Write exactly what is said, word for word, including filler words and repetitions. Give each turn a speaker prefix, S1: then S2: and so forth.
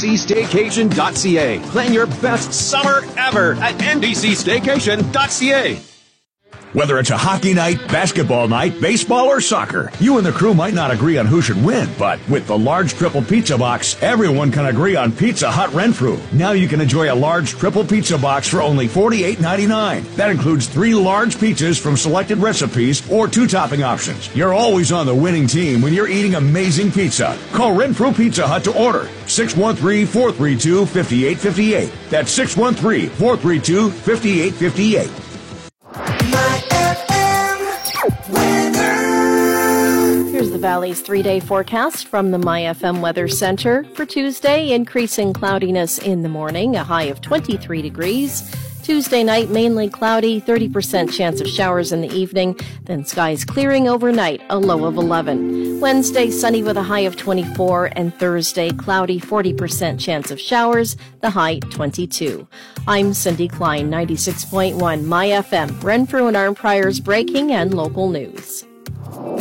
S1: c staycation dot c a. Plan your best summer ever at n b c staycation dot c a.
S2: Whether it's a hockey night, basketball night, baseball, or soccer, you and the crew might not agree on who should win, but with the large triple pizza box, everyone can agree on Pizza Hut Renfrew. Now you can enjoy a large triple pizza box for only forty-eight ninety-nine. That includes three large pizzas from selected recipes or two topping options. You're always on the winning team when you're eating amazing pizza. Call Renfrew Pizza Hut to order. six one three, four three two, five eight five eight. That's six one three, four three two, five eight five eight.
S3: Here's the Valley's three-day forecast from the My F M Weather Center. For Tuesday, increasing cloudiness in the morning, a high of twenty-three degrees. Tuesday night, mainly cloudy, thirty percent chance of showers in the evening. Then skies clearing overnight, a low of eleven. Wednesday, sunny with a high of twenty-four. And Thursday, cloudy, forty percent chance of showers, the high twenty-two. I'm Cindy Klein, ninety-six point one My F M, Renfrew and Arnprior's breaking and local news.